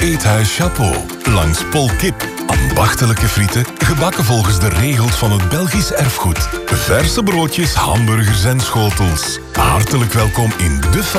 Eethuis Chapeau. Langs Pol Kip. Ambachtelijke frieten, gebakken volgens de regels van het Belgisch erfgoed. Verse broodjes, hamburgers en schotels. Hartelijk welkom in de